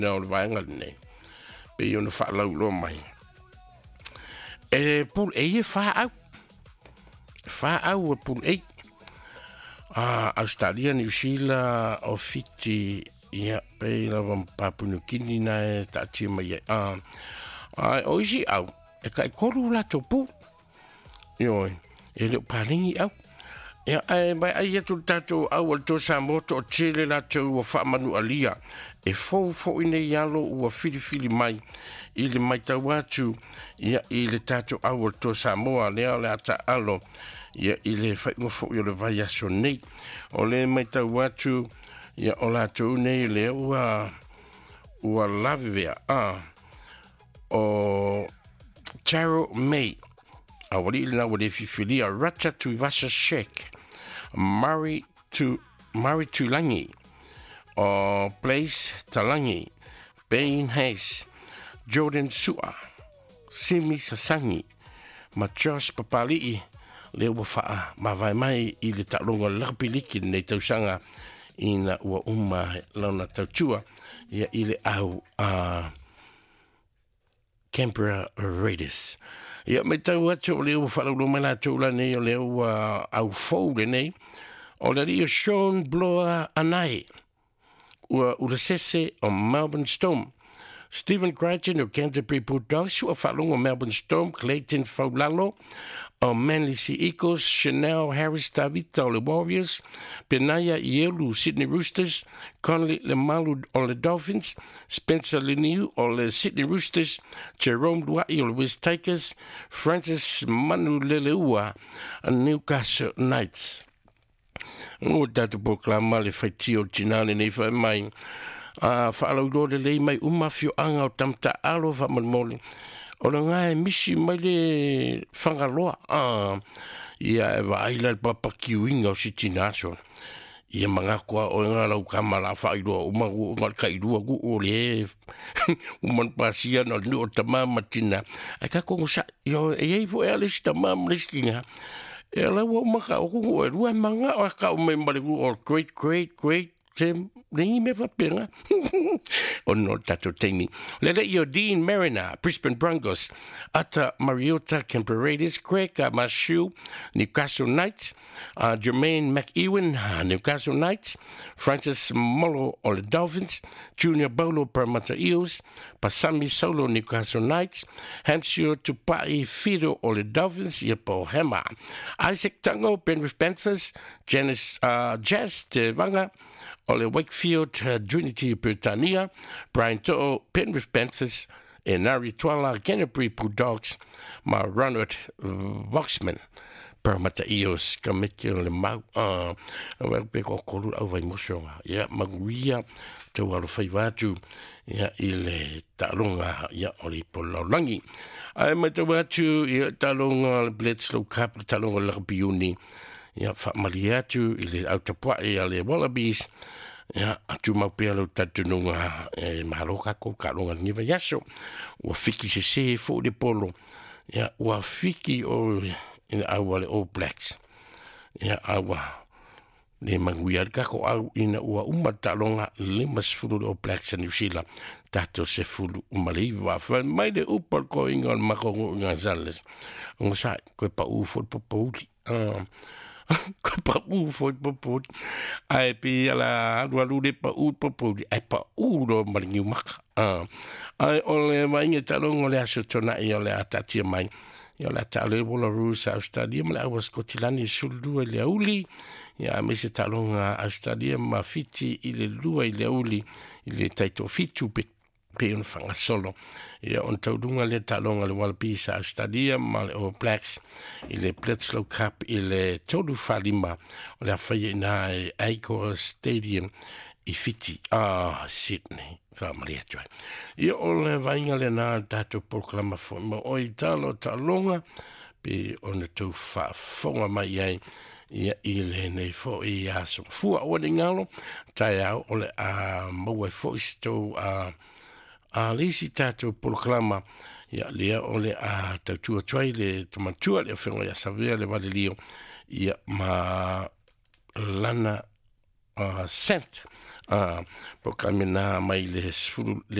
na o le vaenga nei. Pe yo na whaalau lo mai. E pul e whaau. Whaau e pul e. Australia, New Zealand, o Fiji, ia pe la van Papua New Guinea na ta tia mai. O isi au. E kai koru la topu. Yo, e le palingi au. Ia mai ai atu tatou au al to Samoa o Chile la tau o whaamanu alia. E fou ine ialo ua fili mai. I le mai tau atu. Ia i le tatou au al to Samoa lea le ata alo. Ia i le whaingo fo i le vai aso nei. O le mai tau atu. Ia o la tau nei le ua lavivea. O Taro May. Awali na wale fifilia Racha tu Vasa Sheikh. Mari tu Langi. O Place Talangi. Bain Hayes. Jordan Sua. Simi Sasangi. Machos Papali'i. Le ua faa ma vai mai i le talonga lapiliki nei tausanga ina ua launa tautua ia i le au Canberra Raiders. Ia me tau atu o le ua whalaulu mai la tūla nei o le ua au fau le nei o le rio Sean Bloa Anai ua sese o Melbourne Storm. Stephen Crichton o Canterbury Bulldogs ua whalunga Melbourne Storm, Clayton Faulalo o Manly Sea Eagles, Chanel Harris Tavita o le Warriors, Penaya Ielu Sydney Roosters, Connolly Lemalu o le Dolphins, Spencer Leniu o le Sydney Roosters, Jerome Luai o le West Tigers, Francis Manu Leleua o Newcastle Knights. O tatu proklama le whaiti o tinale nei whai mai. Whaalau lore lei mai umawhio anga o tamta alo whamanmole. O le ngai misi mai le whangaloa. Ia e waila le papakiuinga o City National. Ia mangakua o ngā lau kamala whairua umangu o ngal kairua gu o le uman pasia na ni o tamama tina. Ai ka kongo sa, yo e eifo e alesi tamama leskinga. E la wa maka o kungu e rua manga o ka o me marigu o great Tim ringi me whapenga. O no tato teimi. Lele i o Dean Mariner, Brisbane Broncos, Ata Mariota, Canberra Raiders, Craig Mashu, Newcastle Knights, Jermaine McEwen, Newcastle Knights, Francis Molo, o le Dolphins, Junior Bolo, Parramatta Eels, Pasami Solo, Newcastle Knights, Hansio Tupai Fido, o le Dolphins, Iapo Hema, Isaac Tango, Penrith Panthers, Jazz Te Vanga, o le Wakefield Trinity Britannia, Brian To'o, Penrith Panthers, e Nari Tuala, Canterbury Bulldogs, ma Ronald Voxman, Parramatta Eels, ka meke o le mau, wau pe kokolu au vai mosonga, ia maguia, tau alo whaiwatu, ia i le talonga, ia o le polaulangi. Ai mai tau atu, ia talonga le Bledisloe Cup, le talonga le rugby uni, ia whaamali atu i le autapuae a le Wallabies, ia atu maupea lau tatununga e mahaloka ko kalonga niwa yaso, ua fiki se fo le polo, ia ua fiki o ina aua le All Blacks, ia aua le manguia le kako au ina ua umatalonga le masfulu le All Blacks a New Zealand, tato se fulu umaliwa, fa mai le upal ko inga le makongo inga zales, unga sai, koe pa ufo popouli, ko pa foi popot ai pi ala alu le pa popot ai pa do maringi maka ai ole mai talong ole asotona i ole atati mai i ole tale bola rusa stadium la was kotilani suldu le uli ya me se talong a stadium ma fiti i le lua i le uli i le taito fitu pe un fanga solo ia on taudunga le talonga le Wallabies a stadium ma le All Blacks i le Bledisloe Cup i le tolu falima o le awhaia ina e Acor Stadium i Fiti Sydney whaamaria tuai ia o le vainga le nā tātou proklama ma o i talo talonga pe o na tau whafonga mai ai ia i le nei fo i aso fua o ni ngalo tai au o le maua fo i sto lisi tātou proklama ia lea o le tautua tuai le tamatua le whenga ia savea le wale lio ia ma lana Sant Po ka mena mai le